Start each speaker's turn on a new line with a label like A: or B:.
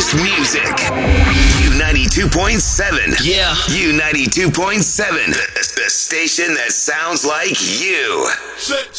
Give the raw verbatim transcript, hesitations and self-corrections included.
A: best music. U ninety-two point seven.
B: Yeah.
A: U ninety-two point seven. The, the station that sounds like you.
C: Sit.